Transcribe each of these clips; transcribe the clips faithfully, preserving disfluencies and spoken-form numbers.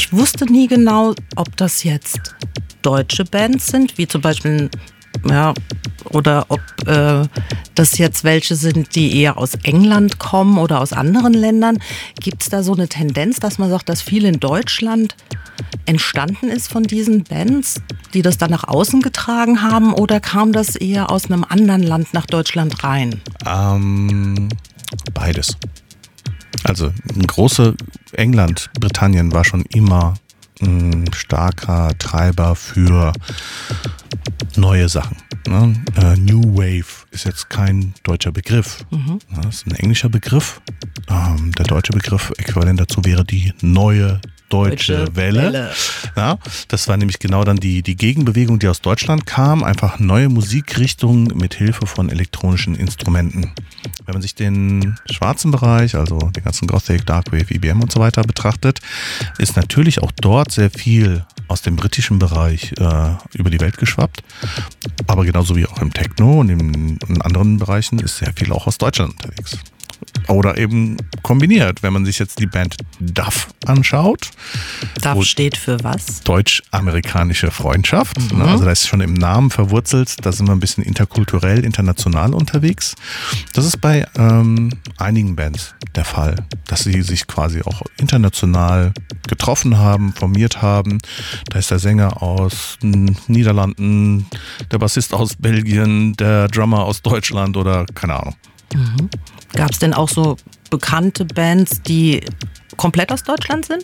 ich wusste nie genau, ob das jetzt deutsche Bands sind, wie zum Beispiel, ja, oder ob äh, das jetzt welche sind, die eher aus England kommen oder aus anderen Ländern. Gibt es da so eine Tendenz, dass man sagt, dass viel in Deutschland entstanden ist von diesen Bands, die das dann nach außen getragen haben, oder kam das eher aus einem anderen Land nach Deutschland rein? Ähm, beides. Also ein große England, Britannien war schon immer ein starker Treiber für neue Sachen. Ne? Uh, New Wave ist jetzt kein deutscher Begriff. Mhm. Das ist ein englischer Begriff. Ähm, der deutsche Begriff äquivalent dazu wäre die neue Deutsche, Deutsche Welle. Welle. Ja, das war nämlich genau dann die, die Gegenbewegung, die aus Deutschland kam. Einfach neue Musikrichtungen mit Hilfe von elektronischen Instrumenten. Wenn man sich den schwarzen Bereich, also den ganzen Gothic, Darkwave, E B M und so weiter betrachtet, ist natürlich auch dort sehr viel aus dem britischen Bereich äh, über die Welt geschwappt. Aber genauso wie auch im Techno und in, in anderen Bereichen ist sehr viel auch aus Deutschland unterwegs. Oder eben kombiniert, wenn man sich jetzt die Band D A F anschaut. D A F steht für was? Deutsch-amerikanische Freundschaft. Mhm. Ne? Also da ist schon im Namen verwurzelt, da sind wir ein bisschen interkulturell, international unterwegs. Das ist bei ähm, einigen Bands der Fall, dass sie sich quasi auch international getroffen haben, formiert haben. Da ist der Sänger aus den Niederlanden, der Bassist aus Belgien, der Drummer aus Deutschland oder keine Ahnung. Mhm. Gab es denn auch so bekannte Bands, die komplett aus Deutschland sind?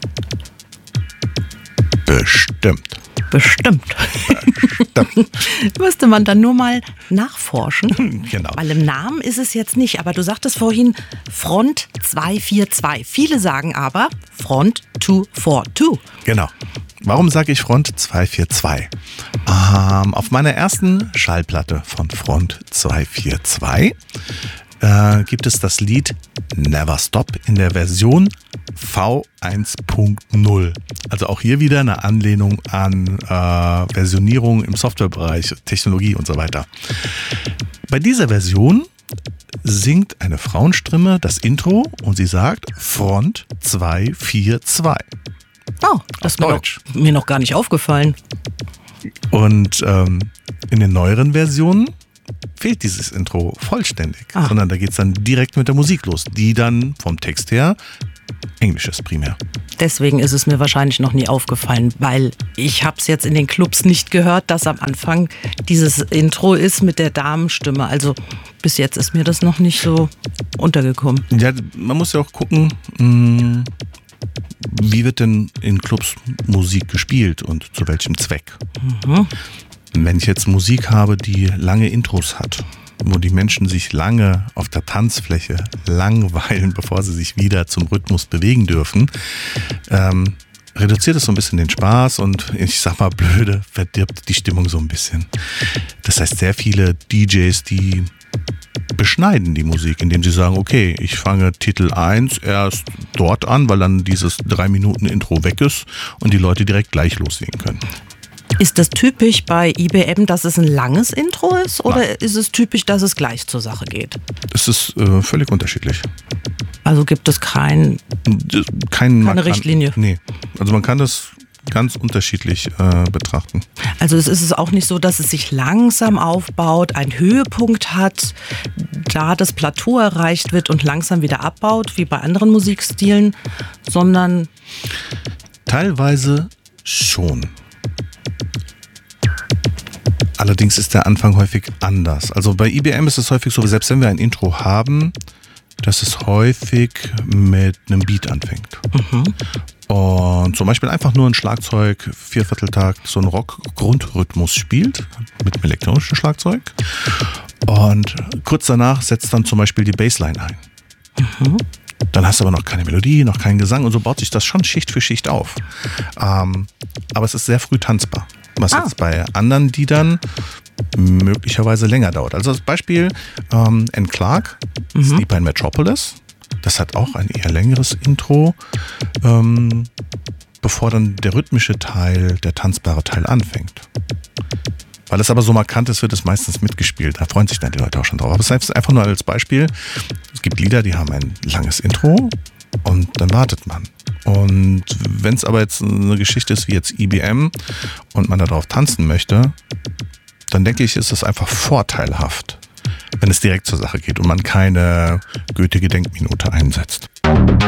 Bestimmt. Bestimmt. Bestimmt. Müsste man dann nur mal nachforschen. Genau. Weil im Namen ist es jetzt nicht. Aber du sagtest vorhin Front zwei vier zwei. Viele sagen aber Front zwei vier zwei. Genau. Warum sage ich Front zwei vier zwei? Ähm, auf meiner ersten Schallplatte von Front zwei vier zwei äh, gibt es das Lied Never Stop in der Version V eins Punkt null. Also auch hier wieder eine Anlehnung an äh, Versionierung im Softwarebereich, Technologie und so weiter. Bei dieser Version singt eine Frauenstimme das Intro und sie sagt Front zwei vier zwei. Oh, das ist mir noch, mir noch gar nicht aufgefallen. Und ähm, in den neueren Versionen fehlt dieses Intro vollständig, ah. sondern da geht es dann direkt mit der Musik los, die dann vom Text her Englisch ist primär. Deswegen ist es mir wahrscheinlich noch nie aufgefallen, weil ich habe es jetzt in den Clubs nicht gehört, dass am Anfang dieses Intro ist mit der Damenstimme. Also bis jetzt ist mir das noch nicht so untergekommen. Ja, man muss ja auch gucken, mh, wie wird denn in Clubs Musik gespielt und zu welchem Zweck? Mhm. Wenn ich jetzt Musik habe, die lange Intros hat, wo die Menschen sich lange auf der Tanzfläche langweilen, bevor sie sich wieder zum Rhythmus bewegen dürfen, ähm, reduziert es so ein bisschen den Spaß und ich sag mal blöde, verdirbt die Stimmung so ein bisschen. Das heißt, sehr viele D Js, die beschneiden die Musik, indem sie sagen, okay, ich fange Titel eins erst dort an, weil dann dieses drei Minuten Intro weg ist und die Leute direkt gleich loslegen können. Ist das typisch bei I B M, dass es ein langes Intro ist, oder Nein. ist es typisch, dass es gleich zur Sache geht? Es ist äh, völlig unterschiedlich. Also gibt es kein, kein keine Richtlinie? Kann, nee, also man kann das ganz unterschiedlich äh, betrachten. Also es ist auch nicht so, dass es sich langsam aufbaut, einen Höhepunkt hat, da das Plateau erreicht wird und langsam wieder abbaut, wie bei anderen Musikstilen, sondern... Teilweise schon. Allerdings ist der Anfang häufig anders. Also bei I B M ist es häufig so, selbst wenn wir ein Intro haben, dass es häufig mit einem Beat anfängt. Mhm. Und zum Beispiel einfach nur ein Schlagzeug, Viervierteltakt, so ein Rock-Grundrhythmus spielt, mit einem elektronischen Schlagzeug. Und kurz danach setzt dann zum Beispiel die Bassline ein. Mhm. Dann hast du aber noch keine Melodie, noch keinen Gesang und so baut sich das schon Schicht für Schicht auf. Ähm, aber es ist sehr früh tanzbar. Was ah. jetzt bei anderen Liedern möglicherweise länger dauert. Also als Beispiel ähm, Anne Clark, mhm. Sleep in Metropolis. Das hat auch ein eher längeres Intro, ähm, bevor dann der rhythmische Teil, der tanzbare Teil anfängt. Weil es aber so markant ist, wird es meistens mitgespielt. Da freuen sich dann die Leute auch schon drauf. Aber es ist einfach nur als Beispiel. Es gibt Lieder, die haben ein langes Intro und dann wartet man. Und Und wenn es aber jetzt eine Geschichte ist wie jetzt I B M und man darauf tanzen möchte, dann denke ich, ist es einfach vorteilhaft, wenn es direkt zur Sache geht und man keine Goethe-Gedenkminute einsetzt.